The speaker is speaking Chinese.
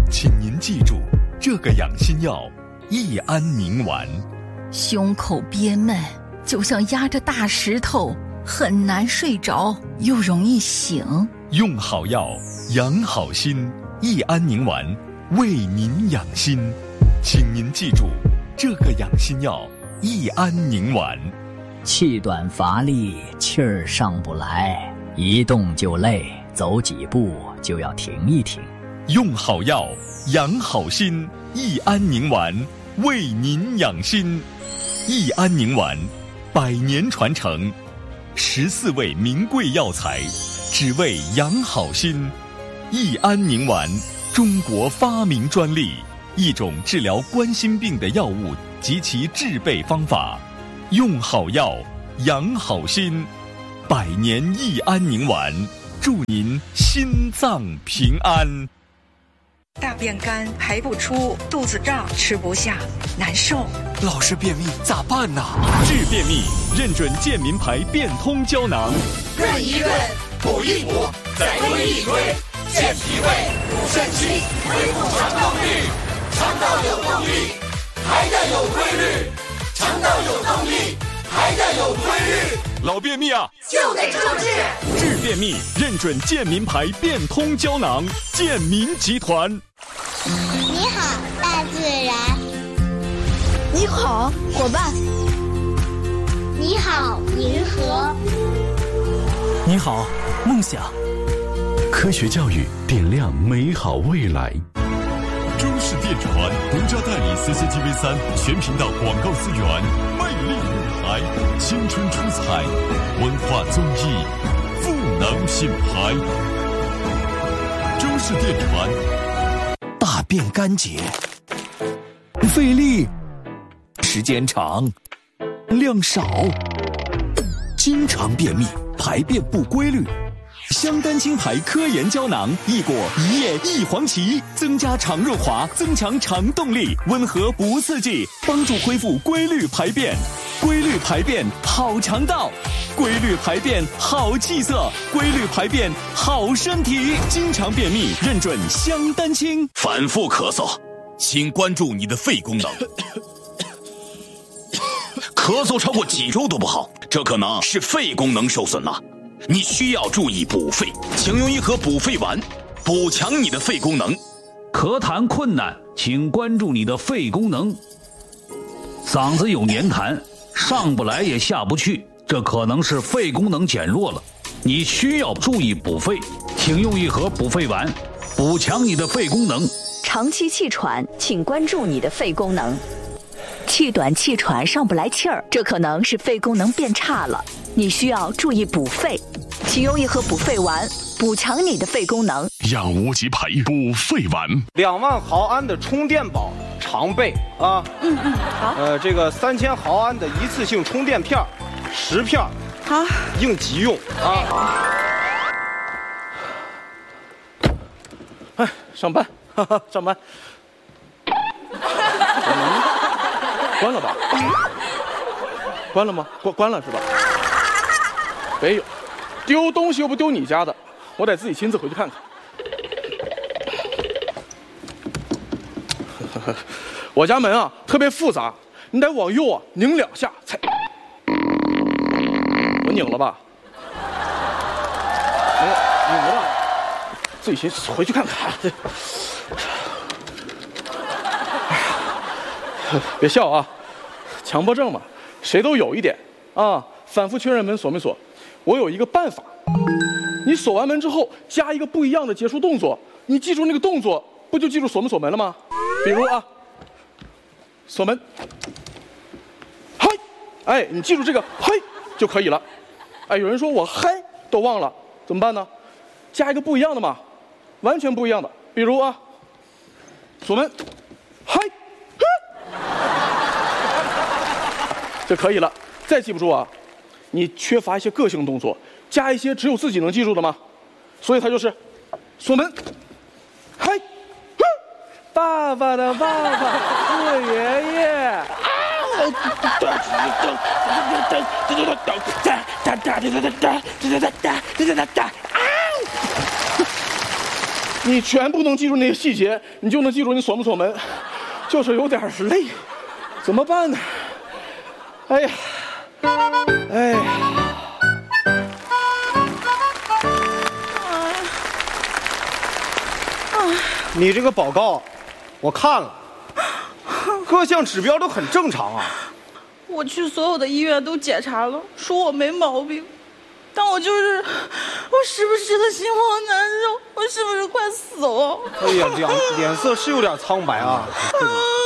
请您记住这个养心药益安宁丸。 胸口憋闷，就像压着大石头，很难睡着，又容易醒。 用好药，养好心，益安宁丸为您养心。请您记住这个养心药益安宁丸。 气短乏力，气儿上不来，一动就累，走几步就要停一停。 用好药，养好心，益安宁丸为您养心。益安宁丸100年传承，14味名贵药材，只为养好心。益安宁丸，中国发明专利，一种治疗冠心病的药物及其制备方法。用好药，养好心，100年益安宁丸，祝您心脏平安。 大便干，排不出，肚子胀，吃不下，难受。 老是便秘咋办呢？ 治便秘，认准健民牌变通胶囊。 润一润，补一补，再推一推，健脾胃，补肾气，恢复肠动力。肠道有动力，还得有规律。肠道有动力，还得有规律。 老便秘啊， 就得周治。 治便秘，认准健民牌变通胶囊。健民集团。 你好，大自然。 你好，伙伴。 你好，银河。 你好，梦想。 科学教育点亮美好未来。 中视电传独家代理 CCTV3 全频道广告资源，魅力舞台，青春出彩，文化综艺，赋能品牌。中视电传。 大便干结，费力，时间长，量少，经常便秘，排便不规律。 香丹青牌科研胶囊，益果、一叶、益黄芪，增加肠润滑，增强肠动力，温和不刺激，帮助恢复规律排便。规律排便好肠道，规律排便好气色，规律排便好身体。经常便秘，认准香丹青。 反复咳嗽，请关注你的肺功能。咳嗽超过几周都不好，这可能是肺功能受损了。你需要注意补肺，请用一盒补肺丸，补强你的肺功能。 咳痰困难，请关注你的肺功能。嗓子有黏痰，上不来也下不去，这可能是肺功能减弱了。你需要注意补肺，请用一盒补肺丸，补强你的肺功能。 长期气喘，请关注你的肺功能。气短气喘上不来气儿，这可能是肺功能变差了，你需要注意补肺，请用一盒补肺丸，补强你的肺功能。 养无极牌补肺丸 ，2万毫安的充电宝常备啊。 好。 这个3000毫安的一次性充电片10片， 好， 应急用啊。哎，上班，上班。关了吧？关了吗？关了是吧？没有，丢东西又不丢你家的，我得自己亲自回去看看。我家门啊特别复杂，你得往右啊拧2下才。我拧了吧？拧了吧？自己先回去看看。别笑啊，强迫症嘛，谁都有一点啊。反复确认门锁没锁，我有一个办法，你锁完门之后加一个不一样的结束动作，你记住那个动作，不就记住锁没锁门了吗？比如啊，锁门，嗨，哎，你记住这个嗨就可以了。哎，有人说我嗨都忘了，怎么办呢？加一个不一样的嘛，完全不一样的，比如啊，锁门，嗨。就可以了。再记不住啊，你缺乏一些个性动作，加一些只有自己能记住的吗？所以它就是锁门，嗨，爸爸的爸爸是爷爷。 你全不能记住那些细节，你就能记住你锁不锁门，就是有点累，怎么办呢？哎呀，哎呀。 你这个报告，我看了，各项指标都很正常啊。 我去所有的医院都检查了，说我没毛病，但我时不时的心慌难受，我是不是快死了？ 哎呀，脸色是有点苍白啊。